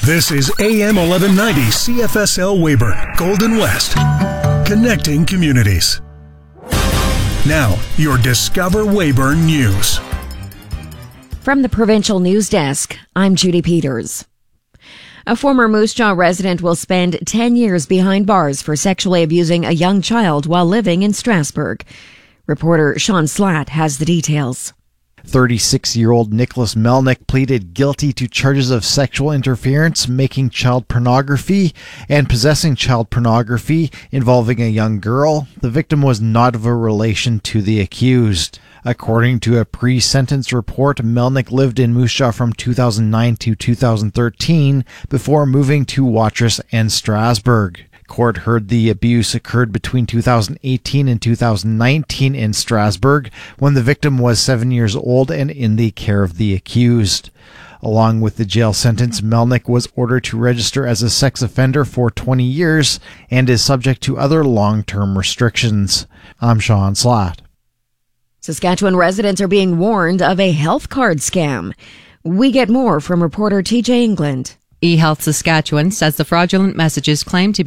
This is AM 1190 CFSL Weyburn, Golden West, connecting communities. Now, your Discover Weyburn News. From the Provincial News Desk, I'm Judy Peters. A former Moose Jaw resident will spend 10 years behind bars for sexually abusing a young child while living in Strasbourg. Reporter Sean Slatt has the details. 36-year-old Nicholas Melnick pleaded guilty to charges of sexual interference, making child pornography, and possessing child pornography involving a young girl. The victim was not of a relation to the accused. According to a pre-sentence report, Melnick lived in Moose Jaw from 2009 to 2013 before moving to Watrous and Strasbourg. Court heard the abuse occurred between 2018 and 2019 in Strasbourg, when the victim was 7 years old and in the care of the accused. Along with the jail sentence, Melnick was ordered to register as a sex offender for 20 years and is subject to other long-term restrictions. I'm Sean Slatt. Saskatchewan residents are being warned of a health card scam. We get more from reporter TJ England. eHealth Saskatchewan says the fraudulent messages claim to be